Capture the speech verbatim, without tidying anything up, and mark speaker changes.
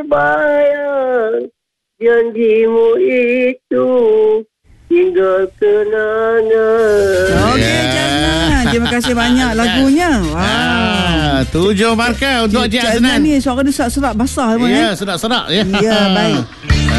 Speaker 1: Bayang janjimu itu hingga kenangan.
Speaker 2: Okey,
Speaker 3: Ya.
Speaker 2: jangan. Terima kasih banyak lagunya. Wow.
Speaker 3: Ah, tujuh markah untuk Cik
Speaker 2: Cik
Speaker 3: Aznan.
Speaker 2: Aznan ni suara dia serak-serak basah.
Speaker 3: Ya, serak-serak ya.
Speaker 2: Ya, baik.